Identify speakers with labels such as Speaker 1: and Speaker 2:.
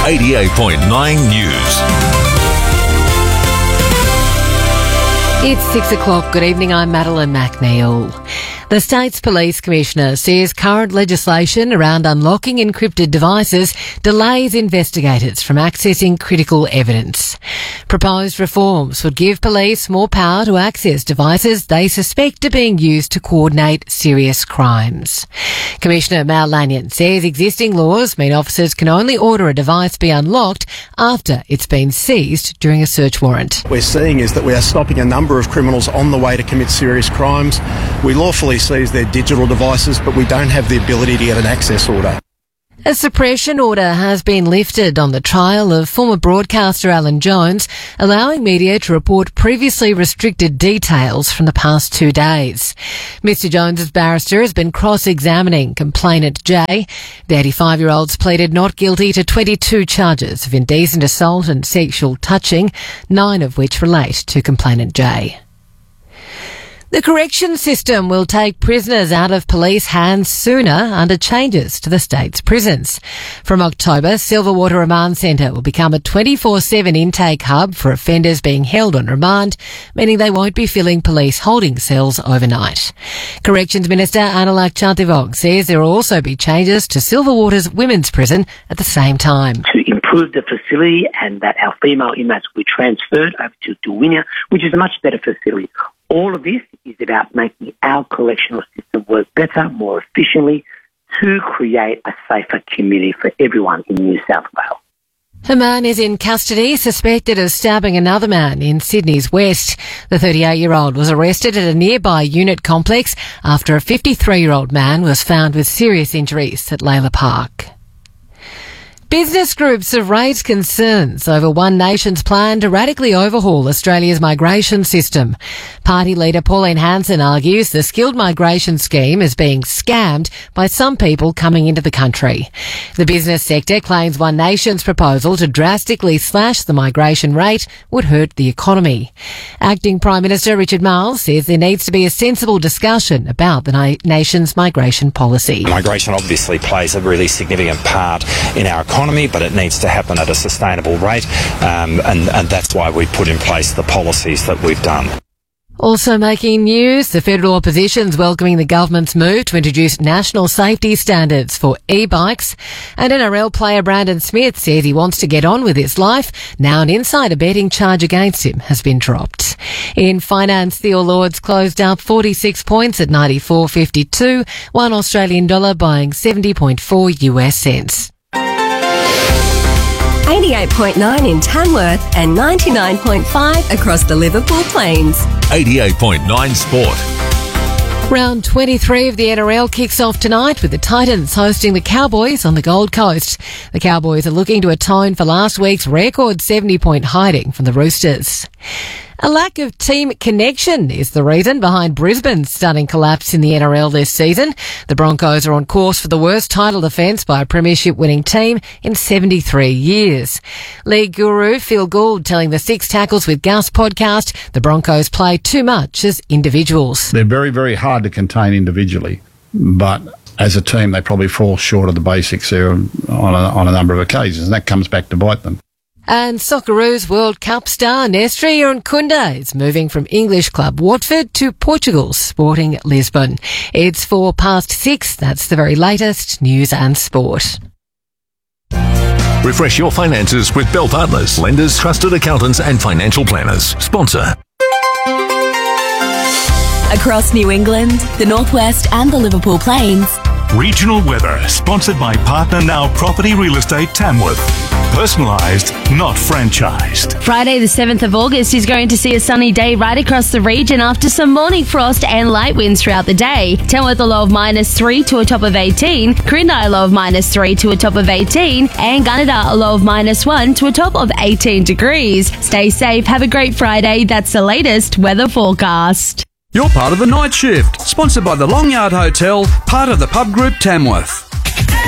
Speaker 1: 88.9 News.
Speaker 2: It's 6 o'clock. Good evening. I'm Madeline McNeil. The State's Police Commissioner says current legislation around unlocking encrypted devices delays investigators from accessing critical evidence. Proposed reforms would give police more power to access devices they suspect are being used to coordinate serious crimes. Commissioner Mal Lanyon says existing laws mean officers can only order a device be unlocked after it's been seized during a search warrant.
Speaker 3: What we're seeing is that we are stopping a number of criminals on the way to commit serious crimes. We lawfully seize their digital devices, but we don't have the ability to get an access order.
Speaker 2: A suppression order has been lifted on the trial of former broadcaster Alan Jones, allowing media to report previously restricted details from the past 2 days. Mr Jones's barrister has been cross-examining complainant Jay. The 85-year-old's pleaded not guilty to 22 charges of indecent assault and sexual touching, 9 of which relate to complainant Jay. The correction system will take prisoners out of police hands sooner under changes to the state's prisons. From October, Silverwater Remand Centre will become a 24/7 intake hub for offenders being held on remand, meaning they won't be filling police holding cells overnight. Corrections Minister Analak Chantivong says there will also be changes to Silverwater's women's prison at the same time.
Speaker 4: To improve the facility and that our female inmates will be transferred over to Winya, which is a much better facility. All of this is about making our correctional system work better, more efficiently, to create a safer community for everyone in New South Wales.
Speaker 2: A man is in custody suspected of stabbing another man in Sydney's West. The 38-year-old was arrested at a nearby unit complex after a 53-year-old man was found with serious injuries at Layla Park. Business groups have raised concerns over One Nation's plan to radically overhaul Australia's migration system. Party leader Pauline Hanson argues the skilled migration scheme is being scammed by some people coming into the country. The business sector claims One Nation's proposal to drastically slash the migration rate would hurt the economy. Acting Prime Minister Richard Marles says there needs to be a sensible discussion about the nation's migration policy.
Speaker 5: Migration obviously plays a really significant part in our economy, but it needs to happen at a sustainable rate, and that's why we put in place the policies that we've done.
Speaker 2: Also making news, the federal opposition's welcoming the government's move to introduce national safety standards for e-bikes. And NRL player Brandon Smith says he wants to get on with his life. Now an insider betting charge against him has been dropped. In finance, the All Ords closed up 46 points at 94.52, $1 Australian dollar buying 70.4 US cents.
Speaker 6: 88.9 in Tamworth and 99.5 across the Liverpool Plains.
Speaker 1: 88.9 Sport.
Speaker 2: Round 23 of the NRL kicks off tonight with the Titans hosting the Cowboys on the Gold Coast. The Cowboys are looking to atone for last week's record 70-point hiding from the Roosters. A lack of team connection is the reason behind Brisbane's stunning collapse in the NRL this season. The Broncos are on course for the worst title defence by a premiership-winning team in 73 years. League guru Phil Gould telling the Six Tackles with Gus podcast the Broncos play too much as individuals.
Speaker 7: They're very, very hard to contain individually, but as a team they probably fall short of the basics there on a number of occasions, and that comes back to bite them.
Speaker 2: And Socceroos World Cup star Nestre Irankunda is moving from English club Watford to Portugal's Sporting Lisbon. It's 6:04. That's the very latest news and sport.
Speaker 1: Refresh your finances with Bell Partners, lenders, trusted accountants and financial planners. Sponsor.
Speaker 6: Across New England, the Northwest and the Liverpool Plains.
Speaker 8: Regional weather, sponsored by Partner Now Property Real Estate Tamworth. Personalised, not franchised.
Speaker 9: Friday the 7th of August is going to see a sunny day right across the region after some morning frost and light winds throughout the day. Tamworth a low of -3 to a top of 18, Quirindi a low of -3 to a top of 18, and Gunnedah a low of -1 to a top of 18 degrees. Stay safe, have a great Friday. That's the latest weather forecast.
Speaker 10: You're part of the night shift, sponsored by the Long Yard Hotel, part of the Pub Group Tamworth.